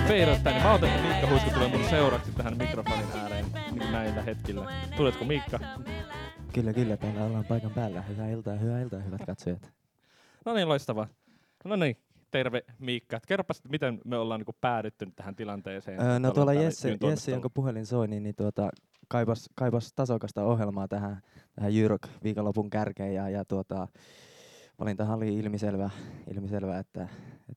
feidottaa, niin mä otan, että Miikka Huisko tulee mun seuraksi tähän mikrofonin ääreen niin näillä hetkillä. Tuletko Miikka? Kyllä, täällä ollaan paikan päällä. Hyvää iltaa, hyvät katsojat. No niin, loistavaa. No niin, terve Miikka. Kerropas, miten me ollaan niinku päädytty tähän tilanteeseen. No tuolla Jesse, jonka puhelin soi, niin kaipas tasokasta ohjelmaa tähän Jyrok viikonlopun kärkeen ja valintahan oli ilmiselvä että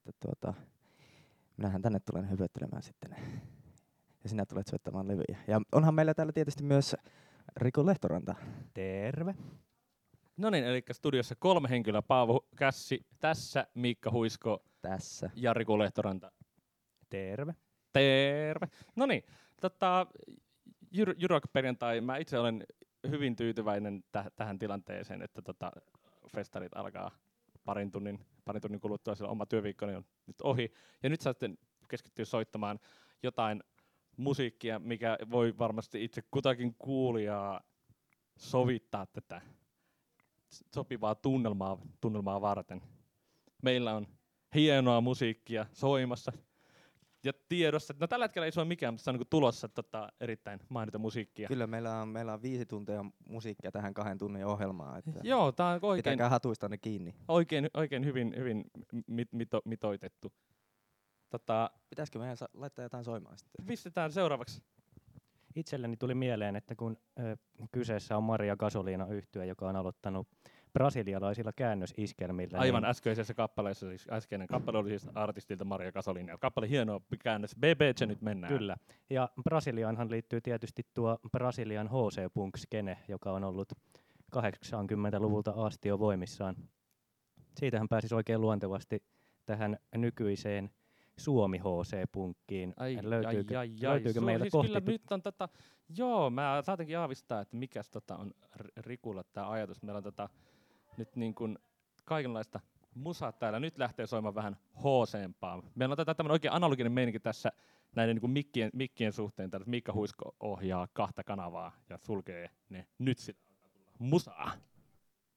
minähän tänne tulen hypöttelemään sitten. Ja sinä tulet soittamaan levyjä. Ja onhan meillä täällä tietysti myös Riku Lehtoranta. Terve. No niin, eli studiossa 3 henkilöä. Paavo Kässi tässä, Miikka Huisko tässä ja Riku Lehtoranta. Terve. Terve. No niin, Jyrok-perjantai. Mä itse olen hyvin tyytyväinen tähän tilanteeseen, että festarit alkaa parin tunnin kuluttua, sillä oma työviikkoni on nyt ohi. Ja nyt saatte keskittyä soittamaan jotain musiikkia, mikä voi varmasti itse kutakin kuulijaa sovittaa tätä sopivaa tunnelmaa varten. Meillä on hienoa musiikkia soimassa ja tiedossa. No tällä hetkellä ei soi mikään, mutta se on niin tulossa erittäin mainita musiikkia. Kyllä, meillä on 5 tuntia musiikkia tähän 2 tunnin ohjelmaan. Että joo, tää on oikein. Pitäkää hatuistanne kiinni. Oikein hyvin mitoitettu. Pitäisikö meidän laittaa jotain soimaan sitten? Pistetään seuraavaksi. Itselleni tuli mieleen, että kun kyseessä on Maria Gasolina-yhtye, joka on aloittanut brasilialaisilla käännösiskelmillä. Aivan äskeisessä kappaleessa, siis äskeinen kappale oli siis artistilta Maria Gasolina. Kappale hieno käännös, BBC nyt mennään. Kyllä, ja Brasiliaanhan liittyy tietysti tuo Brasilian HC-punk-skene, joka on ollut 80-luvulta asti jo voimissaan. Siitähän pääsisi oikein luontevasti tähän nykyiseen Suomi HC-punkkiin. Löytyykö meillä siis kohti? Kyllä nyt on joo, mä saatinkin aavistaa, että mikäs on Rikulla tää ajatus. Meillä on nyt niin kuin kaikenlaista musaa täällä. Nyt lähtee soimaan vähän HC-mpaa. Meillä on tämmönen oikein analoginen meininki tässä näiden niin kuin mikkien suhteen. Täällä Miikka Huisko ohjaa 2 kanavaa ja sulkee ne. Nyt sitten alkaa tulla musaa.